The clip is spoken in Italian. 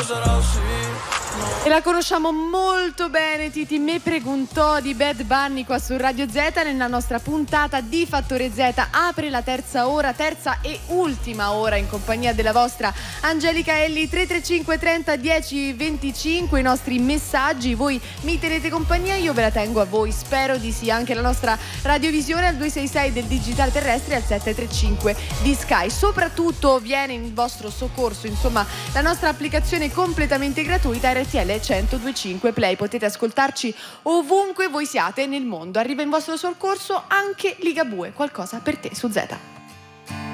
E la conosciamo molto bene, Titi. Me preguntò di Bad Bunny qua su Radio Z. Nella nostra puntata di Fattore Z apre la terza e ultima ora in compagnia della vostra Angelica Elli. 335 30 10 25 i nostri messaggi, voi mi tenete compagnia, io ve la tengo a voi, spero di sì. Anche la nostra radiovisione al 266 del digitale terrestre e al 735 di Sky. Soprattutto viene in vostro soccorso, insomma, la nostra applicazione completamente gratuita RTL 1025 Play. Potete ascoltarci ovunque voi siate nel mondo. Arriva in vostro soccorso anche Ligabue, qualcosa per te su Z.